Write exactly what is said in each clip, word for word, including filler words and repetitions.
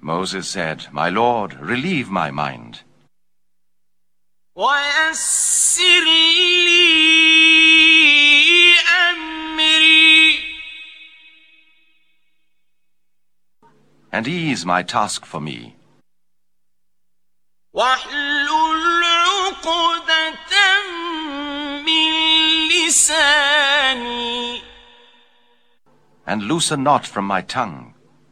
Moses said, My Lord, relieve my mind. وَيَسِّرْ لِي أَمْرِي. And ease my task for me. وَاحْلُلْ عُقْدَةً مِّن لِّسَانِي. And loose a knot from my tongue.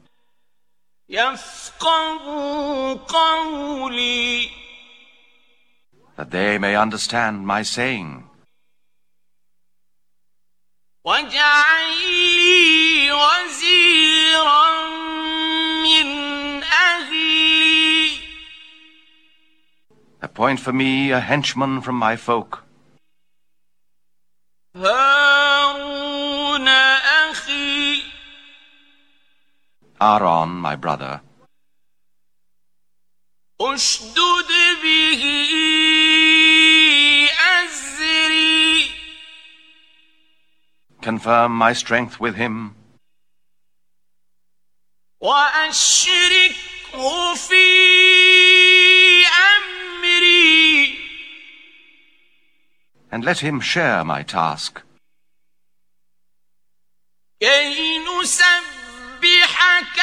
يَفْقَهُوا قَوْلِي. That they may understand my saying. وَاجْعَل لِّي وَزِيرًا مِّنْ أَهْلِي. Appoint for me a henchman from my folk. هارون أخي. Aaron, my brother. أشدد به أزري. Confirm my strength with him. وأشركه في أمري. And let him share my task. كي نسبحك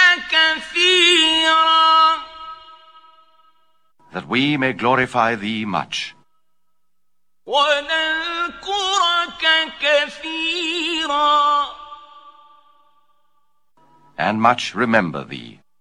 كثيرا. That we may glorify thee much. ونذكرك كثيرا. And much remember thee.